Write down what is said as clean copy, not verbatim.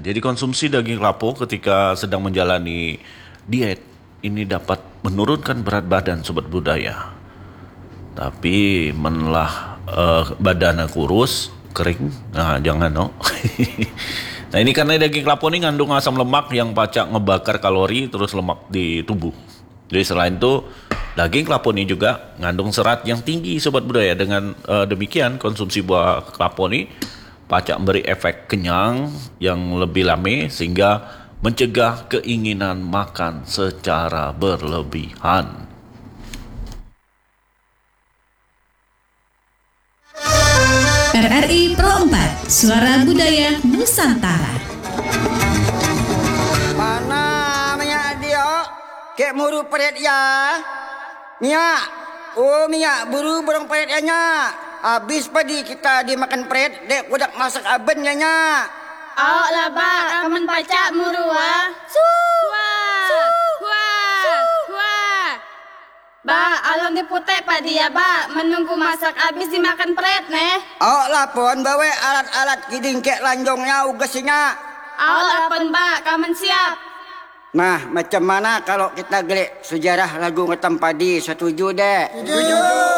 jadi konsumsi daging lapo ketika sedang menjalani diet ini dapat menurunkan berat badan sobat budaya. Tapi menelah badannya kurus, kering, nah jangan no. Nah ini karena daging lapo ini ngandung asam lemak yang pacak ngebakar kalori terus lemak di tubuh. Jadi selain itu daging kelapa ini juga ngandung serat yang tinggi sobat budaya. Dengan demikian konsumsi buah kelapa ini pacak memberi efek kenyang yang lebih lama sehingga mencegah keinginan makan secara berlebihan. RRI Pro 4, Suara Budaya Nusantara. Mana minyak dia? Kek muru perit ya. Minyak. Oh minyak buru burung perit ya nyak. Habis padi kita dimakan perit, dek udah masak aben ya nyak. Awak lah bak, kamen pacak muru ah. Ba, alon diputek padi ya ba, menunggu masak habis dimakan perit neh. Awak lapon bawa alat-alat giding kek lanjongnya ugasinya. Awak lapon ba, kamen siap. Nah, macam mana kalau kita gelik sejarah lagu ngetam padi? Setuju dek? Setuju.